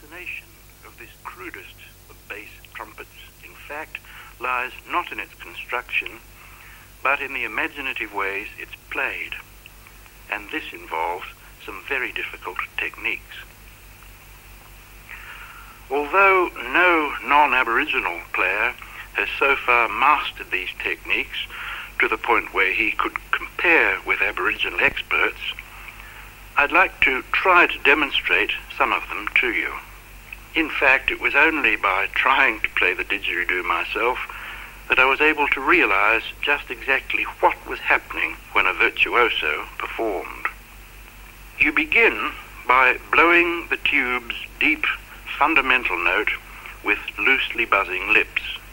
fascination of this crudest of bass trumpets, in fact, lies not in its construction, but in the imaginative ways it's played. And this involves some very difficult techniques. Although no non-Aboriginal player has so far mastered these techniques to the point where he could compare with Aboriginal experts, I'd like to try to demonstrate some of them to you. In fact, it was only by trying to play the didgeridoo myself that I was able to realize just exactly what was happening when a virtuoso performed. You begin by blowing the tube's deep, fundamental note with loosely buzzing lips.